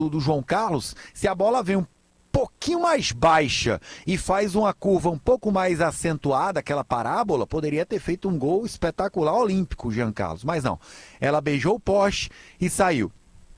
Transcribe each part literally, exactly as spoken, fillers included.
do João Carlos, se a bola vem um pouquinho mais baixa e faz uma curva um pouco mais acentuada, aquela parábola, poderia ter feito um gol espetacular olímpico, o Jean Carlos. Mas não, ela beijou o poste e saiu.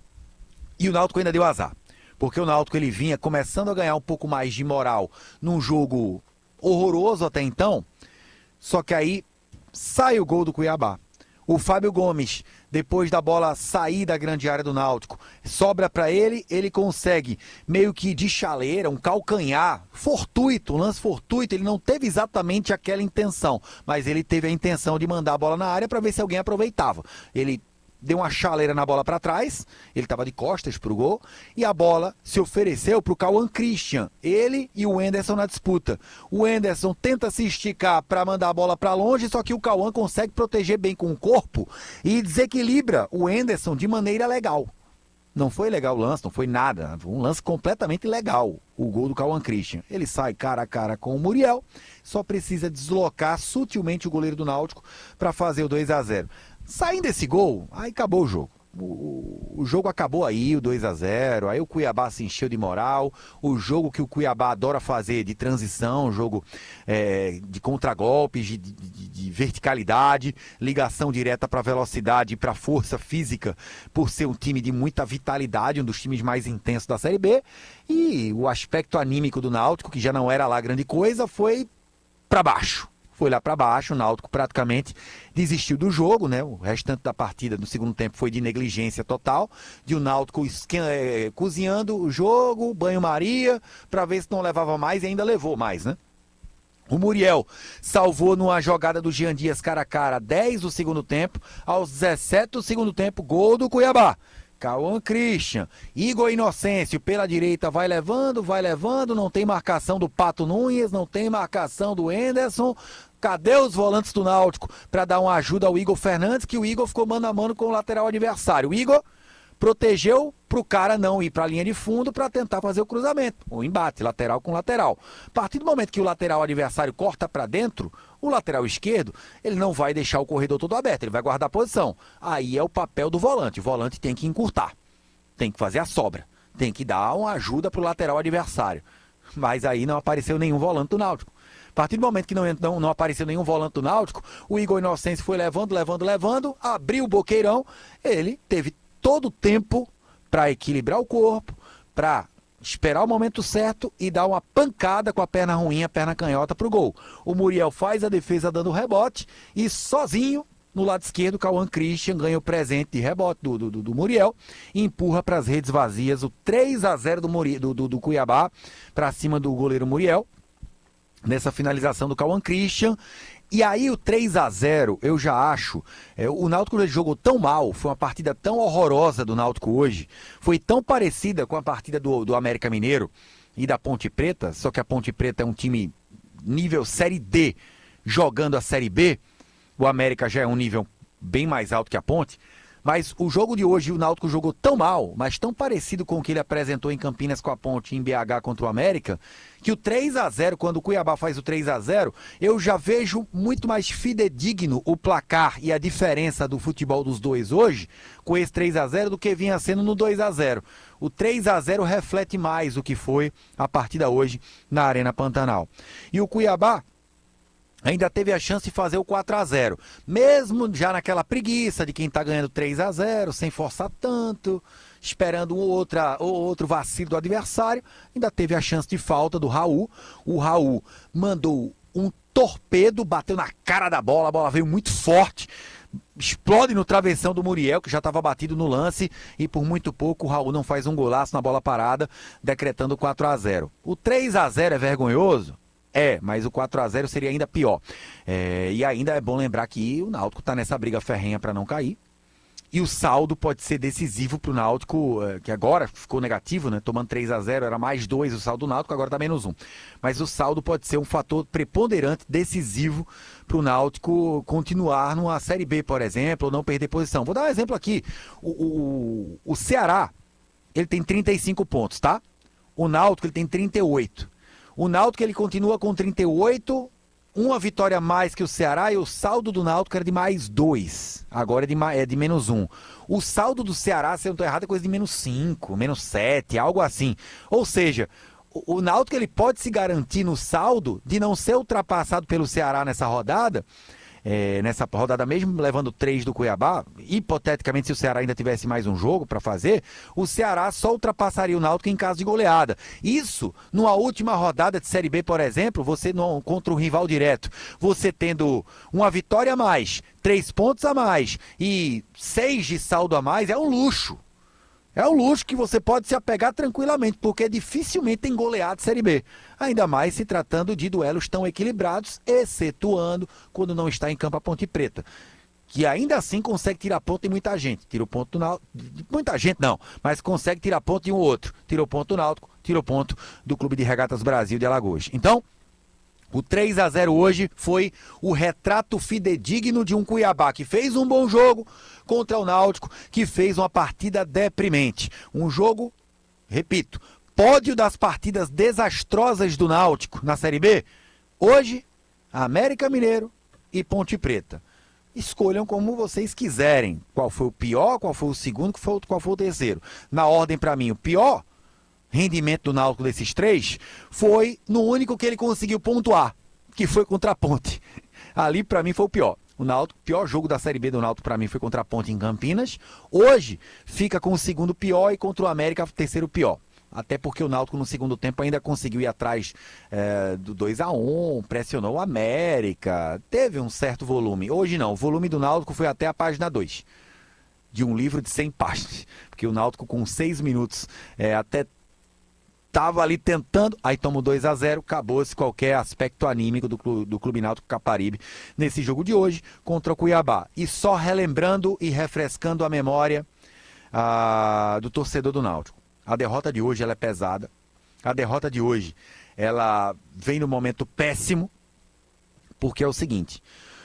E o Náutico ainda deu azar, porque o Náutico ele vinha começando a ganhar um pouco mais de moral num jogo horroroso até então, só que aí sai o gol do Cuiabá. O Fábio Gomes, depois da bola sair da grande área do Náutico, sobra para ele, ele consegue meio que de chaleira, um calcanhar fortuito, um lance fortuito, ele não teve exatamente aquela intenção, mas ele teve a intenção de mandar a bola na área para ver se alguém aproveitava. Ele deu uma chaleira na bola para trás, ele estava de costas para o gol, e a bola se ofereceu para o Cauã Christian, ele e o Enderson na disputa. O Enderson tenta se esticar para mandar a bola para longe, só que o Cauã consegue proteger bem com o corpo e desequilibra o Enderson de maneira legal. Não foi legal o lance, não foi nada, um lance completamente legal, o gol do Cauã Christian. Ele sai cara a cara com o Muriel, só precisa deslocar sutilmente o goleiro do Náutico para fazer o dois a zero. Saindo desse gol, aí acabou o jogo. O, o jogo acabou aí, o dois a zero, aí o Cuiabá se encheu de moral, o jogo que o Cuiabá adora fazer de transição, jogo é, de contragolpes, de, de, de verticalidade, ligação direta para velocidade e para força física, por ser um time de muita vitalidade, um dos times mais intensos da Série B, e o aspecto anímico do Náutico, que já não era lá grande coisa, foi para baixo. Foi lá para baixo, o Náutico praticamente desistiu do jogo, né? O restante da partida no segundo tempo foi de negligência total, de o Náutico é, cozinhando o jogo, banho-maria, para ver se não levava mais, e ainda levou mais, né? O Muriel salvou numa jogada do Jean Dias cara a cara, dez do segundo tempo, aos dezessete do segundo tempo, gol do Cuiabá. Cauã Christian, Igor Inocêncio pela direita, vai levando, vai levando, não tem marcação do Pato Nunes, não tem marcação do Enderson. Cadê os volantes do Náutico para dar uma ajuda ao Igor Fernandes, que o Igor ficou mano a mano com o lateral adversário. O Igor protegeu para o cara não ir para a linha de fundo para tentar fazer o cruzamento, o embate, lateral com lateral. A partir do momento que o lateral adversário corta para dentro, o lateral esquerdo, ele não vai deixar o corredor todo aberto, ele vai guardar a posição. Aí é o papel do volante, o volante tem que encurtar, tem que fazer a sobra, tem que dar uma ajuda para o lateral adversário. Mas aí não apareceu nenhum volante do Náutico. A partir do momento que não, não, não apareceu nenhum volante do Náutico, o Igor Inocêncio foi levando, levando, levando, abriu o boqueirão, ele teve todo o tempo para equilibrar o corpo, para esperar o momento certo e dar uma pancada com a perna ruim, a perna canhota para o gol. O Muriel faz a defesa dando rebote e sozinho, no lado esquerdo, o Cauã Christian ganha o presente de rebote do, do, do Muriel e empurra para as redes vazias o três a zero do, Muri, do, do, do Cuiabá para cima do goleiro Muriel, nessa finalização do Cauã Christian. E aí o três a zero, eu já acho, é, o Náutico jogou tão mal, foi uma partida tão horrorosa do Náutico hoje, foi tão parecida com a partida do, do América Mineiro e da Ponte Preta, só que a Ponte Preta é um time nível Série D, jogando a Série B, o América já é um nível bem mais alto que a Ponte, mas o jogo de hoje o Náutico jogou tão mal, mas tão parecido com o que ele apresentou em Campinas com a Ponte, em B H contra o América, que o três a zero, quando o Cuiabá faz o três a zero, eu já vejo muito mais fidedigno o placar e a diferença do futebol dos dois hoje, com esse três a zero, do que vinha sendo no dois a zero. O três a zero reflete mais o que foi a partida hoje na Arena Pantanal. E o Cuiabá ainda teve a chance de fazer o quatro a zero, mesmo já naquela preguiça de quem está ganhando três a zero, sem forçar tanto, esperando um outra, ou outro vacilo do adversário, ainda teve a chance de falta do Raul. O Raul mandou um torpedo, bateu na cara da bola, a bola veio muito forte, explode no travessão do Muriel, que já estava batido no lance, e por muito pouco o Raul não faz um golaço na bola parada, decretando quatro a zero. O três a zero é vergonhoso? É, mas o quatro a zero seria ainda pior. É, e ainda é bom lembrar que o Náutico está nessa briga ferrenha para não cair. E o saldo pode ser decisivo para o Náutico, que agora ficou negativo, né? Tomando três a zero, era mais dois o saldo do Náutico, agora está menos um. Mas o saldo pode ser um fator preponderante, decisivo para o Náutico continuar numa Série B, por exemplo, ou não perder posição. Vou dar um exemplo aqui. O, o, o Ceará, ele tem trinta e cinco pontos, tá? O Náutico, ele tem trinta e oito. O Náutico, ele continua com trinta e oito, uma vitória a mais que o Ceará e o saldo do Náutico era de mais dois. Agora é de, é de menos um. O saldo do Ceará, se eu não estou errado, é coisa de menos cinco, menos sete, algo assim. Ou seja, o, o Náutico ele pode se garantir no saldo de não ser ultrapassado pelo Ceará nessa rodada. É, nessa rodada mesmo, levando três do Cuiabá, hipoteticamente, se o Ceará ainda tivesse mais um jogo para fazer, o Ceará só ultrapassaria o Náutico em caso de goleada. Isso, numa última rodada de Série B, por exemplo, você não, contra um rival direto, você tendo uma vitória a mais, três pontos a mais e seis de saldo a mais, é um luxo. É um luxo que você pode se apegar tranquilamente, porque dificilmente tem goleada de Série B. Ainda mais se tratando de duelos tão equilibrados, excetuando quando não está em campo a Ponte Preta. Que ainda assim consegue tirar ponto de muita gente. Tira o ponto do Náutico. Muita gente não, mas consegue tirar ponto de um ou outro. Tirou ponto do Náutico, tirou ponto do Clube de Regatas Brasil de Alagoas. Então, o três a zero hoje foi o retrato fidedigno de um Cuiabá que fez um bom jogo contra o Náutico, que fez uma partida deprimente. Um jogo, repito, pódio das partidas desastrosas do Náutico na Série B. Hoje, América Mineiro e Ponte Preta. Escolham como vocês quiserem. Qual foi o pior, qual foi o segundo, qual foi o, qual foi o terceiro. Na ordem, para mim, o pior rendimento do Náutico desses três foi no único que ele conseguiu pontuar, que foi contra a Ponte. Ali, para mim, foi o pior. O Náutico, pior jogo da Série B do Náutico, para mim, foi contra a Ponte em Campinas. Hoje, fica com o segundo pior e contra o América, o terceiro pior. Até porque o Náutico, no segundo tempo, ainda conseguiu ir atrás é, do dois a um, pressionou o América, teve um certo volume. Hoje não, o volume do Náutico foi até a página dois, de um livro de cem páginas. Porque o Náutico, com seis minutos, é, até estava ali tentando, aí toma o dois a zero, acabou-se qualquer aspecto anímico do Clube, do Clube Náutico Caparibe nesse jogo de hoje contra o Cuiabá. E só relembrando e refrescando a memória ah, do torcedor do Náutico. A derrota de hoje ela é pesada. A derrota de hoje ela vem num momento péssimo, porque é o seguinte: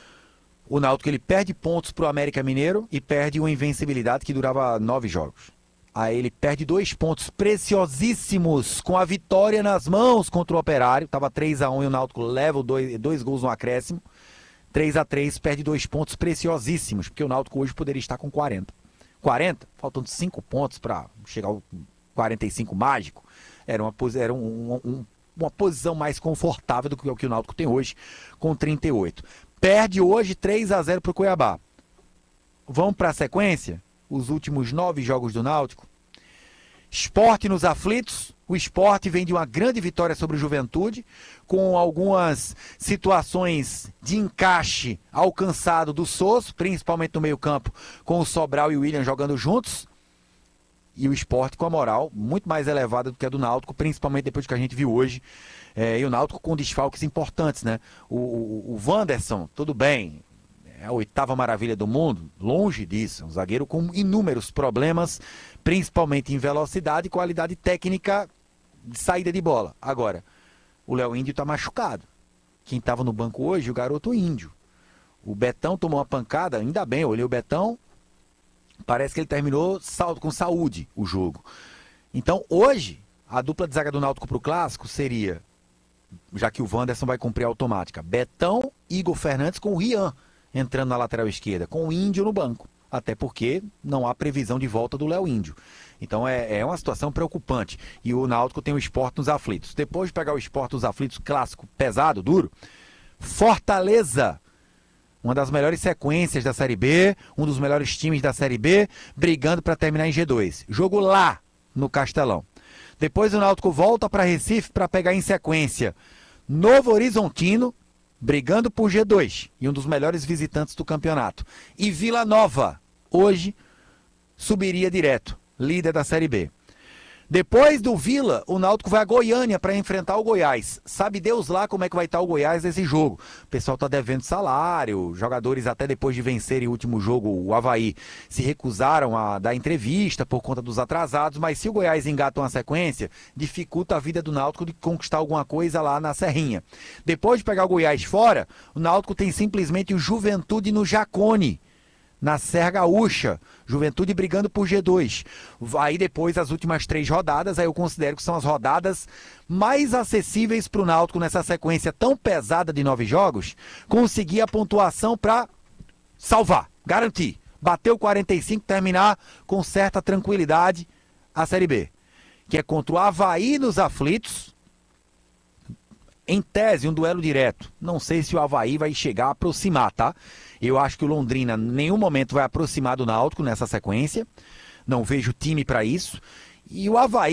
o Náutico ele perde pontos para o América Mineiro e perde uma invencibilidade que durava nove jogos. Aí ele perde dois pontos preciosíssimos com a vitória nas mãos contra o Operário. Estava três a um e o Náutico leva dois, dois gols no acréscimo. três a três, perde dois pontos preciosíssimos, porque o Náutico hoje poderia estar com quarenta. quarenta, faltando cinco pontos para chegar ao quarenta e cinco mágico. Era uma, era um, um, uma posição mais confortável do que o que o Náutico tem hoje, com trinta e oito. Perde hoje três a zero para o Cuiabá. Vamos para a sequência? Os últimos nove jogos do Náutico. Sport nos aflitos. O Sport vem de uma grande vitória sobre o Juventude, com algumas situações de encaixe alcançado do Sosso, principalmente no meio-campo, com o Sobral e o William jogando juntos. E o Sport com a moral muito mais elevada do que a do Náutico, principalmente depois do que a gente viu hoje. É, e o Náutico com desfalques importantes, né? O, o, o Wanderson, tudo bem, é a oitava maravilha do mundo, longe disso. Um zagueiro com inúmeros problemas, principalmente em velocidade e qualidade técnica de saída de bola. Agora, o Léo Índio está machucado. Quem estava no banco hoje, o garoto Índio. O Betão tomou uma pancada, ainda bem, eu olhei o Betão, parece que ele terminou com saúde o jogo. Então, hoje, a dupla de zaga do Náutico para o Clássico seria, já que o Wanderson vai cumprir a automática, Betão, Igor Fernandes com o Rian entrando na lateral esquerda, com o Índio no banco. Até porque não há previsão de volta do Léo Índio. Então é, é uma situação preocupante. E o Náutico tem o Sport nos aflitos. Depois de pegar o Sport nos aflitos, clássico, pesado, duro, Fortaleza, uma das melhores sequências da Série B, um dos melhores times da Série B, brigando para terminar em G dois. Jogo lá no Castelão. Depois o Náutico volta para Recife para pegar em sequência Novo Horizontino, brigando por G dois e um dos melhores visitantes do campeonato. E Vila Nova, hoje, subiria direto, líder da Série B. Depois do Vila, o Náutico vai a Goiânia para enfrentar o Goiás. Sabe Deus lá como é que vai estar o Goiás nesse jogo. O pessoal está devendo salário, jogadores até depois de vencerem o último jogo, o Avaí, se recusaram a dar entrevista por conta dos atrasados, mas se o Goiás engata uma sequência, dificulta a vida do Náutico de conquistar alguma coisa lá na Serrinha. Depois de pegar o Goiás fora, o Náutico tem simplesmente o Juventude no Jacone, na Serra Gaúcha, Juventude brigando por G dois. Aí depois as últimas três rodadas, aí eu considero que são as rodadas mais acessíveis para o Náutico nessa sequência tão pesada de nove jogos, conseguir a pontuação para salvar, garantir, bater o quarenta e cinco, terminar com certa tranquilidade a Série B, que é contra o Avaí nos aflitos. Em tese, um duelo direto. Não sei se o Avaí vai chegar a aproximar, tá? Eu acho que o Londrina em nenhum momento vai aproximar do Náutico nessa sequência. Não vejo time para isso. E o Avaí